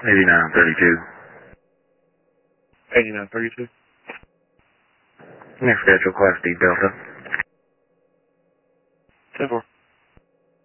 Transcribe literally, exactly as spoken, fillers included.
eighty-nine thirty-two. eighty-nine thirty-two. Next schedule, Class D Delta. ten four.